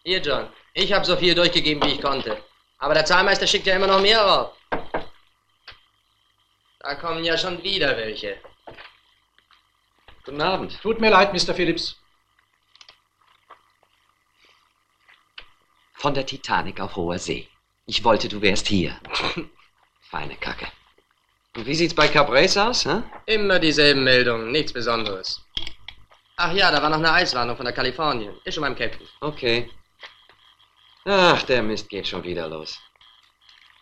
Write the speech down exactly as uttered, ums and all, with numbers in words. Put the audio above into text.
Hier, John. Ich habe so viel durchgegeben, wie ich konnte. Aber der Zahlmeister schickt ja immer noch mehr rauf. Da kommen ja schon wieder welche. Guten Abend. Tut mir leid, Mister Phillips. Von der Titanic auf hoher See. Ich wollte, du wärst hier. Feine Kacke. Und wie sieht's bei Cabrés aus, hä? Immer dieselben Meldungen, nichts Besonderes. Ach ja, da war noch eine Eiswarnung von der Kalifornien. Ist schon beim Captain. Okay. Ach, der Mist geht schon wieder los.